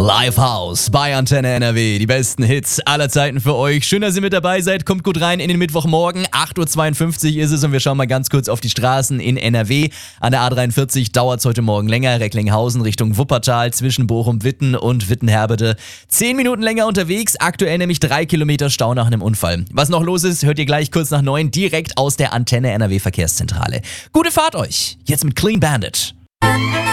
Livehouse bei Antenne NRW. Die besten Hits aller Zeiten für euch. Schön, dass ihr mit dabei seid. Kommt gut rein in den Mittwochmorgen. 8.52 Uhr ist es und wir schauen mal ganz kurz auf die Straßen in NRW. An der A43 dauert es heute Morgen länger. Recklinghausen Richtung Wuppertal zwischen Bochum-Witten und Witten-Herbede. 10 Minuten länger unterwegs. Aktuell nämlich 3 Kilometer Stau nach einem Unfall. Was noch los ist, hört ihr gleich kurz nach 9 direkt aus der Antenne NRW Verkehrszentrale. Gute Fahrt euch. Jetzt mit Clean Bandit.